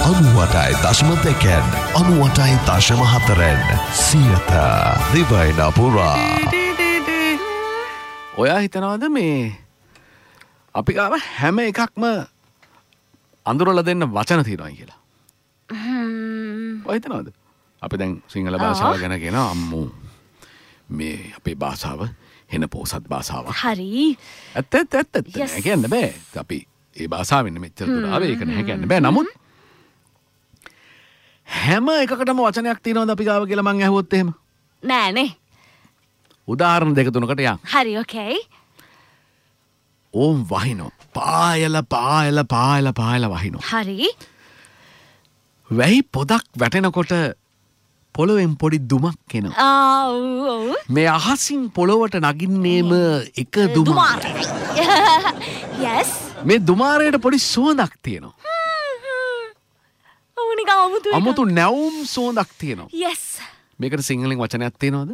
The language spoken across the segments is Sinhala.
98.1 98.4 සියත දිවයින පුරා. ඔයා හිතනවද මේ අපි ගාව හැම එකක්ම අඳුරලා දෙන්න වචන තියෙනවා කියලා? ඔය හිතනවද? අපි දැන් සිංහල භාෂාව ගැන කියන අම්මෝ මේ අපේ භාෂාව හෙන පොසත් භාෂාවක්. හරි. ඇත්ත කියන්න බෑ. අපි ඒ භාෂාවෙන් මෙච්චර දුර ආවේ ඒක නෑ කියන්න බෑ. නමුත් හැම එකකටම වචනයක් තියෙනවද අපි ගාව කියලා මං ඇහුවොත් එහෙම? නෑනේ. උදාහරණ දෙක තුනකට යන්න. හරි ඕකේ. ඕම් වහිනෝ. පායල වහිනෝ. හරි. වැහි පොදක් වැටෙනකොට පොළොවෙන් පොඩි දුමක් එනවා. මේ අහසින් පොළොවට නගින්නේම එක දුමාරයක්. yes. මේ දුමාරයට පොඩි සුවඳක් තියෙනවා. අමුතු නැවුම් සුවඳක් තියෙනවා. yes. මේකට සිංහලෙන් වචනයක් තියෙනවද?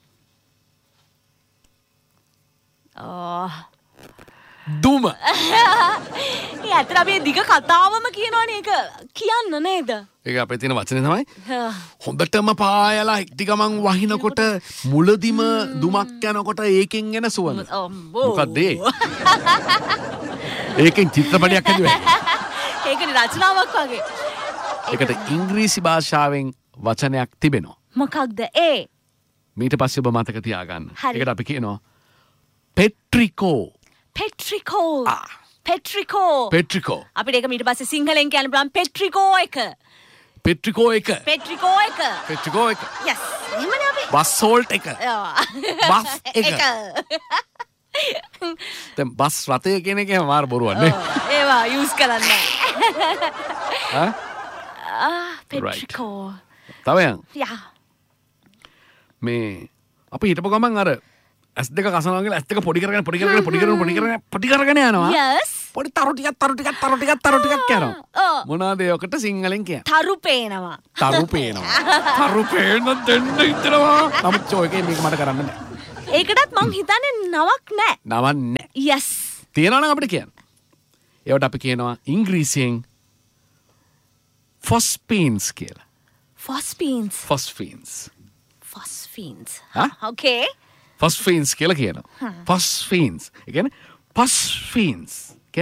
දුම. ඒ අතර අපි දිග කතාවම කියනවනේ ඒක කියන්න නේද? ඒක අපේ තියෙන වචනේ තමයි. හොඳටම පායලා හිටි ගමන් වහිනකොට මුලදිම දුමක් යනකොට ඒකෙන් එන සුවඳ. මොකක්ද ඒ? ඒකෙන් චිත්‍රපටයක් හදුවේ. ඒකනේ රචනාවක් වගේ. ඒකට ඉංග්‍රීසි භාෂාවෙන් වචනයක් තිබෙනවා. මොකක්ද ඒ? මීට පස්සේ ඔබ මතක තියාගන්න. හරි. ඒකට අපි කියනවා පෙට්‍රිකෝ. පෙට්‍රිකෝ. අපිට ඒක ඊට පස්සේ සිංහලෙන් කියන්න පුළුවන් පෙට්‍රිකෝ එක. yes. එහෙමනේ අපි. බස් සෝල්ට් එක. බස් එක. දැන් බස් රථය කියන එක මාර බොරුවක් නේ. ඒවා යූස් කරන්නේ නැහැ. පෙට්‍රිකෝ. තව යන්. යා. මේ අපි හිටපු ගමන් අර ඇස් දෙක කසනවා කියලා ඇස් දෙක පොඩි කරගෙන යනවා. yes. පොඩි තරු ටිකක් යනවා. මොනවාද ඒකට සිංහලෙන් කියන්නේ? තරු පේනවා. තරු පේන දෙන්න හිතනවා. නමුත් ඔයකේ මේක මට කරන්න බෑ. ඒකටත් මං හිතන්නේ නවක් නෑ. නවක් නෑ. yes. තියනවා නම් අපිට කියන්න. ඒවට අපි කියනවා ඉංග්‍රීසියෙන් ෆොස්ෆීන්ස් කියලා. ෆොස්ෆීන්ස්. okay. ෆොස්ෆීන්ස් කියලා කියනවා. ෆොස්ෆීන්ස්. ඒ කියන්නේ ෆොස්ෆීන්ස්.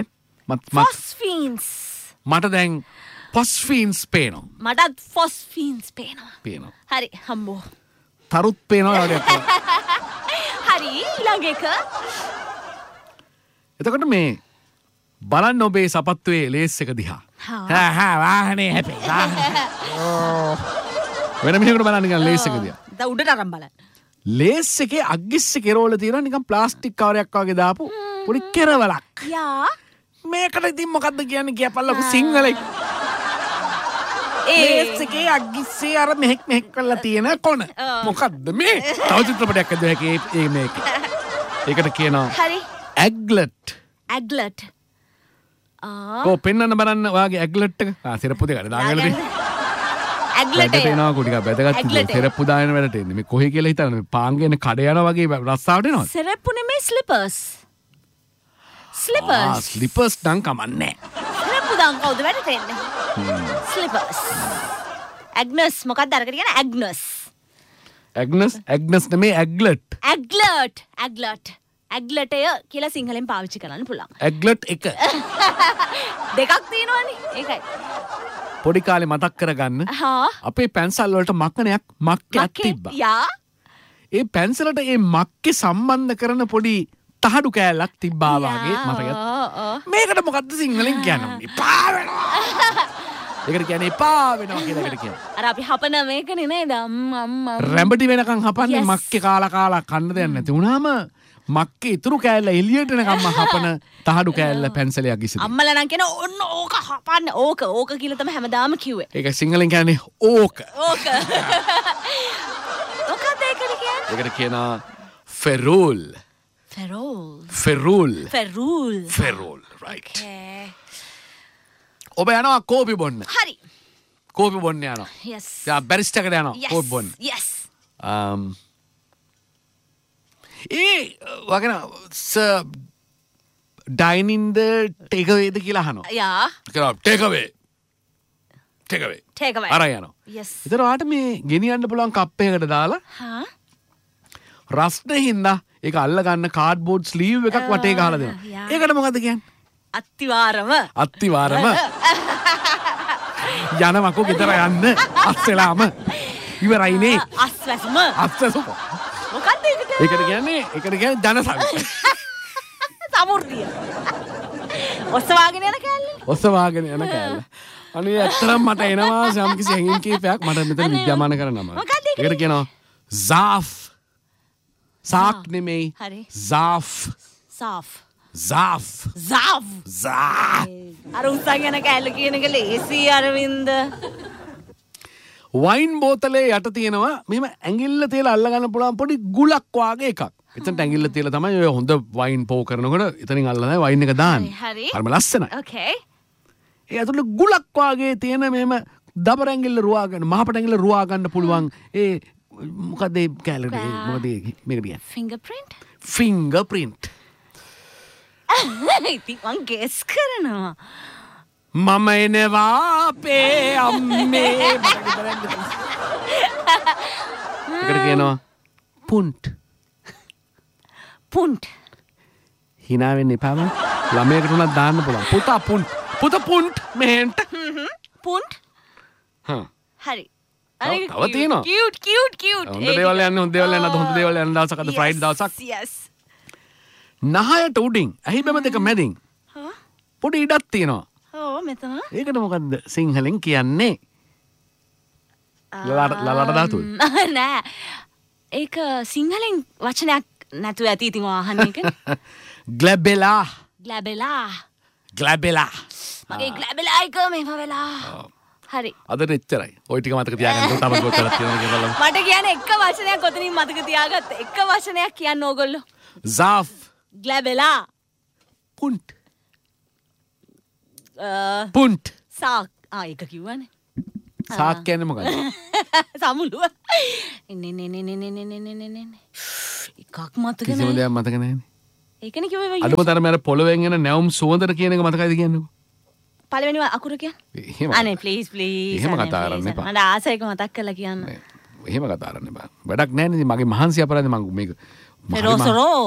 මට දැන් ෆොස්ෆීන්ස් පේනවා. මටත් ෆොස්ෆීන්ස් පේනවා. හරි හම්බෝ. තරුත් පේනවා වගේ. හරි ඊළඟ එක. එතකොට මේ බලන්න ඔබේ සපත්තුවේ ලේස් එක දිහා. වාහනේ හැපේ. වෙන මිනිහෙකුට බලන්න නිකන් ලේස් එක දිහා. දැන් උඩට අරන් බලන්න. ලේස් එකේ අග්ගිස්සේ කෙරවල තියෙනවා නිකන් ප්ලාස්ටික් කවරයක් වගේ දාපු පොඩි කෙරවලක්. යා. මේකට ඉතින් මොකද්ද කියන්නේ කියපල්ලකෝ සිංහලෙන්. ලේස් එකේ අග්ගිස්සේ අර මෙහෙක් කරලා තියෙන කොන. මොකද්ද මේ? තව චිත්‍රපටයක් හදුවා ඒකේ මේක. ඒකට කියනවා. හරි. ඇග්ලට්. කො පෙන්නන්න බලන්න ඔයාගේ ඇග්ලට් එක. සිරප්පු දෙකට දාගෙන ඇග්ලට් එනවා කුටික බැදගත්තු සිරප්පු දාන වැඩට එන්නේ. මේ කොහේ කියලා හිතන්න මේ පාංගෙන කඩ යනවා වගේ රස්සාවට එනවා. සිරප්පු නෙමෙයි ස්ලිපර්ස්. ස්ලිපර්ස් නම් කමන්නේ. සිරප්පු දාන් කවුද වැඩට එන්නේ? ස්ලිපර්ස්. ඇග්නස් මොකක්ද අරකට කියන්නේ ඇග්නස් නෙමෙයි ඇග්ලට්. ඇග්ලටය කියලා සිංහලෙන් පාවිච්චි කරන්න පුළුවන්. ඇග්ලට් එක. දෙකක් තියෙනවනේ. ඒකයි. පොඩි කාලේ මතක් කරගන්න. අපේ පැන්සල් වලට මක්කයක් තිබ්බා. යා. ඒ පැන්සලට ඒ මක්කේ සම්බන්ධ කරන පොඩි තහඩු කෑල්ලක් තිබ්බා වගේ මතකද? මේකට මොකද්ද සිංහලෙන් කියන්නේ? පා වෙනවා. ඒකට කියන්නේ පා වෙනවා කියලා එකට කියන්නේ. අර අපි හපන මේකනේ නේද? රැඹටි වෙනකන් හපන්නේ මක්කේ කාලා කන්න දෙයක් නැති වුණාම මක්කේ ඉතුරු කෑල්ල එළියට එනකම්ම හපන තහඩු කෑල්ල පැන්සලයක් ඉස්සෙල්ලා. අම්මලා නම් කියන ඔන්න ඕක හපන්න ඕක කියලා තමයි හැමදාම කිව්වේ. ඒක සිංහලෙන් කියන්නේ ඕක. මොකක්ද ඒකට කියන්නේ? ඒකට කියනවා ෆෙරූල්. right. ඔබ යනවා කෝපි බොන්න. හරි. කෝපි බොන්න යනවා. yes. යා බැරිස්ටර් එකට යනවා කෝපි බොන්න. yes. වගෙන ඩයින් ඉන් ද ටේක් අවේද කියලා අහනවා. යා. Take අවේ. take away. Take away. අරන් යනවා. Yes. ඒතර ඔයාට මේ ගෙනියන්න පුළුවන් කප් එකකට දාලා හා රස්නේ හින්දා ඒක අල්ල ගන්න කාඩ්බෝඩ් ස්ලීව් එකක් වටේ ගහලා දෙනවා. yeah. ඒකට මොකද කියන්නේ? අත්තිවාරම අත්තිවාරම යනවකෝ ගෙදර යන්න අස්සලාම ඉවරයිනේ. අස්වැසුම අස්සසුම. මොකක්ද ඒකට? ඒකට කියන්නේ ජනසවි. සමෘද්ධිය. ඔස්සවාගෙන යන කෑල්ල. ඔස්සවාගෙන යන කෑල්ල. අනේ ඇත්තටම මට එනවා යම්කිසි හැඟීම් කීපයක් මට මෙතන විද්‍යාමාන කරනම. ඒකට කියනවා zaaf. සාක් නෙමෙයි. හරි. zaaf. සාෆ්. zaaf. සාෆ්. zaaf. අර උස්සන් යන කෑල්ල කියන එක ලේසි අරවින්ද. වයින් බෝතලේ යට තියෙනවා මෙහෙම ඇඟිල්ල තියලා අල්ල ගන්න පුළුවන් පොඩි ගුලක් වාගේ එකක්. එතනට ඇඟිල්ල තියලා තමයි ඔය හොඳ වයින් පෝ කරනකොට එතනින් අල්ලලා වයින් එක දාන්නේ. හරි. හරිම ලස්සනයි. Okay. ඒ ඇතුළේ ගුලක් වාගේ තියෙන මෙහෙම දබර ඇඟිල්ල රුවා ගන්න මහපට ඇඟිල්ල රුවා ගන්න පුළුවන් ඒ මොකද ඒ කැලරි මොකද මේකට කියන්නේ? Fingerprint? ෆින්ගර්ප්‍රින්ට්. ඉතින් මං ගෙස් කරනවා. මම එනවා අපේ අම්මේ. ඒකට කියනවා පුන්ට්. පුන්ට්. hina වෙන්න එපා බං. ළමයෙකුට උනත් දාන්න පුළුවන්. පුතා පුන්ට්. පුතා පුන්ට් මෙහෙන්ට. පුන්ට්. හා. හරි. තව තියෙනවා. cute. හොඳ දේවල් යන්නේ හොඳ දේවල් යන්නේ හොඳ දේවල් යන දවසක් අද ෆ්‍රයිඩ් දවසක්. Yes. නහයට උඩින් ඇහි බැම දෙක මැදින් හා? පොඩි ඉඩක් තියෙනවා. ඔව් මෙතන. ඒකට මොකද්ද සිංහලෙන් කියන්නේ? ලලට ධාතුව. නෑ. ඒක සිංහලෙන් වචනයක් නැතුව ඇති ඉතින් අහන්න එක. ග්ලැබෙලා. ග්ලැබෙලා. මගේ ග්ලැබෙලා එක මේව වෙලා. හරි. අදට එච්චරයි. ඔය ටික මතක තියාගන්න තව කොච්චරක් තියෙනවද කියලා බලමු. මට කියන්නේ එක වචනයක් ඔතනින් මතක තියාගත්ත. එක වචනයක් කියන්න ඕගොල්ලෝ. zaaf. ග්ලැබෙලා. පුන්ට්. පුන්ට්. සාක්. ඒක කිව්වනේ. සාක් කියන්නේ මොකක්ද? සමුළුව. නේ. එකක් මතක කිසිම නෑ. දෙයක් මතක නැහැ. ඒකනේ කිව්වේ. අඩුම තරමේ අර පොළවෙන් එන නැවුම් සුවඳට කියන එක මතකයිද කියන්නේ? පළවෙනි අකුර කියන්නේ. එහෙම. අනේ ප්ලීස්. එහෙම කතා කරන්න එපා. මට ආසයික මතක් කරලා කියන්න. එහෙම කතා කරන්න එපා. වැඩක් නැහැ නේද? මගේ මහන්සි අපරාධ මම මේක. ෆෙරෝසරෝ.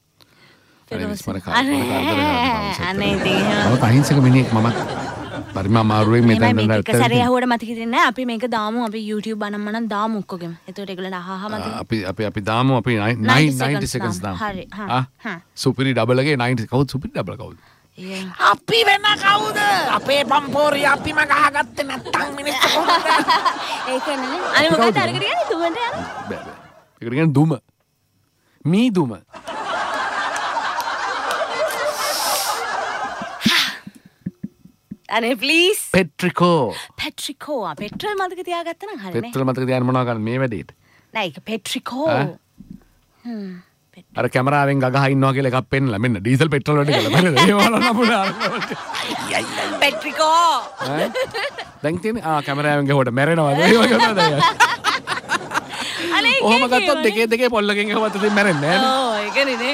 අනේ ඉතින්. මම අහිංසක මිනිහෙක් මම. පරිම අමාරුවෙන් මෙතන මේක එක සැරේ අහුවට මතක හිටින්නේ නැහැ. අපි මේක දාමු අපි YouTube අනම්මනම් දාමු ඔක්කොගෙම. එතකොට ඒගොල්ලන්ට අහහ මතක. අපි දාමු අපි 90 seconds දාමු. හරි. සුපිරි ඩබල් එකේ 90 කවුද සුපිරි ඩබල් කවුද? අපි වෙන කවුද? අපේ පම්පෝරිය අපිම ගහගත්තේ නැත්තම් මිනිස්සු කොහොමද? ඒකනේ. අනේ මොකක්ද අරගෙන යන්නේ දුමට යන? බෑ. ඒකට කියන්නේ දුම. මී දුම. අනේ ප්ලීස්. පෙට්‍රිකෝ. පෙට්‍රිකෝ. පෙට්‍රල් මතක තියාගත්තා නම් හරිනේ. පෙට්‍රල් මතක තියාගෙන මොනවා කරන්නේ මේ වැඩේට? නෑ ඒක පෙට්‍රිකෝ. අර කැමරාවෙන් ගගහ ඉන්නවා කියලා එකක් පෙන්නලා මෙන්න ඩීසල් පෙට්‍රල් වලට කියලා බලන්න ඒ වල නමුනා පෙට්‍රිකෝ දැන් තියෙන්නේ කැමරාවෙන් ගහුවට මැරෙනවද ඒ වගේ නේද අනේ ඔහොම ගත්තොත් දෙකේ පොල්ලකින් ගහුවත් ඉතින් මැරෙන්නේ නැහැ ඕ ඒකනේ නේ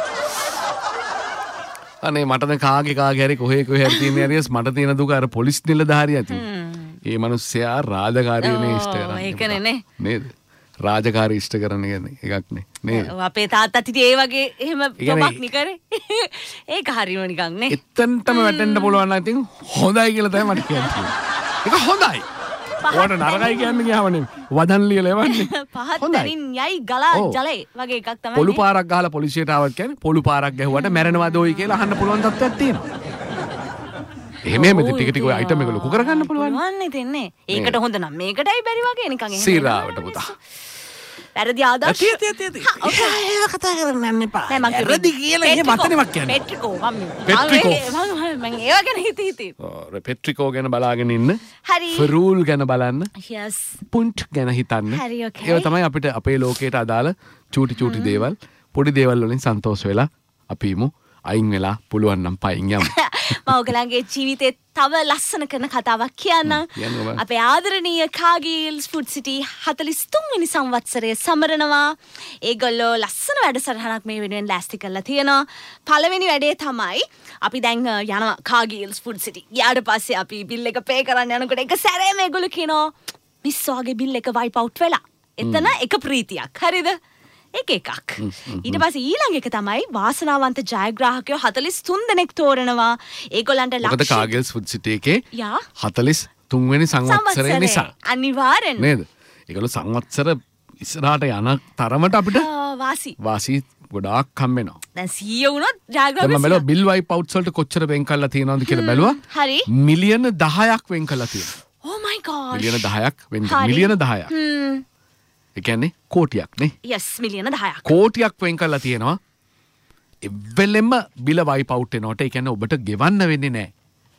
අනේ මට දැන් කාගේ හරි කොහේ හරි තියෙන හරියස් මට තියෙන දුක අර පොලිස් නිලධාරියා තියෙන ඒ මිනිස්සයා රාජකාරියනේ ඉෂ්ට කරන්නේ ඒකනේ නේ නේද රාජකාරී ඉෂ්ට කරන එකක් නේ නේද අපේ තාත්තත් ඉතින් ඒ වගේ එහෙම ප්‍රොමක් නේ කරේ ඒක හරියම නිකන් නේ එතනටම වැටෙන්න පුළුවන් නම් ඉතින් හොඳයි කියලා තමයි මට කියන්නේ ඒක හොඳයි ඔයාට නරකයි කියන්නේ ගියාම වදන් ලියලා එවන්නේ පහත් තනින් යයි ගලා ජලේ වගේ එකක් තමයි පොළු පාරක් ගහලා පොලිසියට ආවත් කියන්නේ පොළු පාරක් ගැහුවට මැරෙනවද ඔයි කියලා අහන්න පුළුවන් තත්ත්වයක් තියෙනවා එහෙම ටික ඔය අයිටම් එක ලොකු කරගන්න පුළුවන් නේ තින්නේ ඒකට හොඳ නම් මේකටයි බැරි වගේ නිකන් එහෙම සීරාවට පුතා වැරදි ආදර්ශ ඒක කතා කරන්න යන්න එපා වැරදි කියලා එහෙම වචනයක් කියන්නේ පෙට්‍රිකෝ පෙට්‍රිකෝ මම ඒව ගැන හිතී පෙට්‍රිකෝ ගැන බලාගෙන ඉන්න හරි ෆරූල් ගැන බලන්න yes පුන්ට් ගැන හිතන්න හරි okay ඒව තමයි අපිට අපේ ලෝකයට අදාළ චූටි දේවල් පොඩි දේවල් වලින් සන්තෝෂ වෙලා අපි ඉමු අයින් වෙලා පුළුවන් නම් පයින් යමු. මම ඔයගලගේ ජීවිතේ තව ලස්සන කරන කතාවක් කියන්නම්. අපේ ආදරණීය කාගිල්ස් ෆුඩ් සිටි 43 වෙනි සංවත්සරයේ සමරනවා. ඒගොල්ලෝ ලස්සන වැඩසටහනක් මේ වෙනුවෙන් ලෑස්ති කරලා තියෙනවා. පළවෙනි වැඩේ තමයි අපි දැන් යනවා කාගිල්ස් ෆුඩ් සිටි. ඊට පස්සේ අපි බිල් එක පේ කරන්න යනකොට එක සැරේම ඒගොල්ලෝ කියනවා මිස් ඔයාගේ බිල් එක වයිප් අවුට් වෙලා. එතන එක ප්‍රීතියක්. හරිද? එකක්. ඊට පස්සේ ඊළඟ එක තමයි වාසනාවන්ත ජයග්‍රාහකයෝ 43 දෙනෙක් තෝරනවා. ඒගොල්ලන්ට මොකද කාගල්ස් ෆුඩ් සිටි එකේ 43 වෙනි සංවත්සරය නිසා. අනිවාර්යෙන්. නේද? ඒගොල්ලෝ සංවත්සර ඉස්සරහට යන තරමට අපිට වාසි ගොඩාක් හම් වෙනවා. දැන් CEO වුණොත් ජයග්‍රාහකයෝ මම බැලුවා බිල් වයිප් අවුට් වලට කොච්චර වෙන් කරලා තියෙනවද කියලා බැලුවා. හරි. මිලියන 10ක් වෙන් කරලා තියෙනවා. Oh my god. මිලියන 10ක් වෙන් මිලියන 10ක්. ඒ කියන්නේ කෝටියක් නේ. yes මිලියන 10ක්. කෝටියක් වෙන් කරලා තියෙනවා. එවෙලෙම බිල වයිප් අවුට් වෙනකොට ඒ කියන්නේ ඔබට ගෙවන්න වෙන්නේ නැහැ.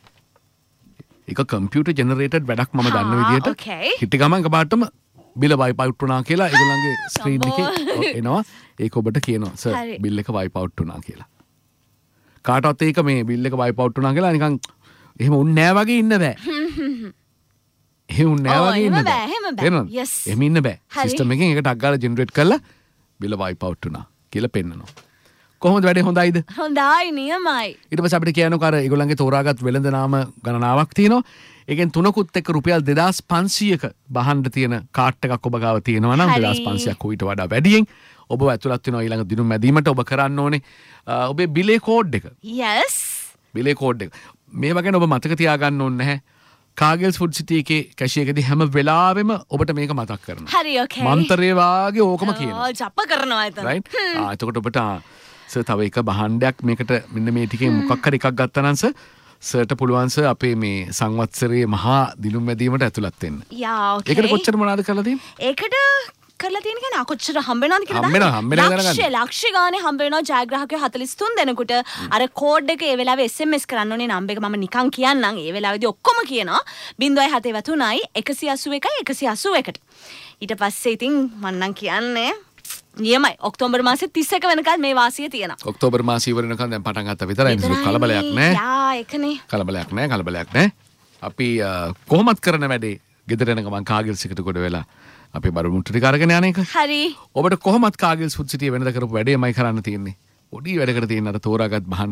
ඒක කම්පියුටර් ජෙනරේටඩ් වැඩක් මම දන්න විදිහට. හිට ගමන් එකපාරටම බිල වයිප් අවුට් වුණා කියලා ඒගොල්ලන්ගේ ස්ක්‍රීන් එකේ එනවා. ඒක ඔබට කියනවා සර් බිල් එක වයිප් අවුට් වුණා කියලා. කාටවත් ඒක මේ බිල් එක වයිප් අවුට් වුණා කියලා නිකන් එහෙම උන්නේ නැහැ වගේ ඉන්න බෑ. එහෙම නෑ වගේ ඉන්න බෑ. එහෙම ඉන්න බෑ. සිස්ටම් එකෙන් ඒක ටක් ගාලා ජෙනරේට් කරලා බිල වයිප් අවුට් වුණා කියලා පෙන්නනවා. කොහොමද වැඩේ හොඳයිද? හොඳයි නියමයි. ඊට පස්සේ අපිට කියන්නකො අර ඒගොල්ලන්ගේ තෝරාගත් වෙළඳ නාම ගණනාවක් තියෙනවා. ඒකෙන් තුනකුත් එක්ක රුපියල් 2500ක බහන්න තියෙන කාට් එකක් ඔබ ගාව තියෙනවා නම් 2500ක් ඌට වඩා වැඩියෙන් ඔබ ඇතුළත් වෙනවා ඊළඟ දිනුම් මැදීමට ඔබ කරන්න ඕනේ ඔබේ බිලේ කෝඩ් එක. yes. බිලේ කෝඩ් එක. මේවා ගැන ඔබ මතක තියාගන්න ඕනේ නැහැ. කාගල්ස් ෆුඩ් සිටි එකේ කැෂිය එකදී හැම වෙලාවෙම ඔබට මේක මතක් කරනවා. හරි ඕකේ. මන්තරේ වාගේ ඕකම කියනවා. ජප්ප කරනවා එතන. රයිට්. එතකොට ඔබට සර් තව එක භාණ්ඩයක් මේකට මෙන්න මේ ටිකේ මොකක් හරි එකක් ගත්තා නම් සර්ට පුළුවන් සර් අපේ මේ සංවත්සරයේ මහා දිනුම් මැදීමට ඇතුළත් වෙන්න. යා ඕකේ. ඒකට කොච්චර මොනවද කරලා තියෙන්නේ? ඒකට කරලා තියෙන කියන්නේ කොච්චර හම්බ වෙනවද කියලා හම්බෙනවා ලක්ෂ ගානේ හම්බ වෙනවා ජයග්‍රාහකයෝ 43 දෙනෙකුට අර කෝඩ් එක ඒ වෙලාවේ SMS කරන්න ඕනේ නම් එක මම නිකන් කියන්නම් ඒ වෙලාවේදී ඔක්කොම කියනවා 07 181 181ට ඊට පස්සේ ඉතින් මම නම් කියන්නේ නියමයි ඔක්තෝබර් මාසේ 31 වෙනකල් මේ වාසිය තියෙනවා ඔක්තෝබර් මාසය ඉවර වෙනකන් දැන් පටන් ගත්තා විතරයි මිනිස්සු කලබලයක් නැහැ යා ඒකනේ කලබලයක් නැහැ අපි කොහොමත් කරන වැඩේ ගෙදර යන ගමන් කාගල්ස් එකට කොට වෙලා අපේ බරු මුට්ටු ටික අරගෙන යන එක. හරි. ඔබට කොහොමත් කාගල්ස් ෆුඩ් සිටියේ වෙනද කරපු වැඩේමයි කරන්න තියෙන්නේ. පොඩි වැඩකට තියෙන අර තෝරාගත් බහන්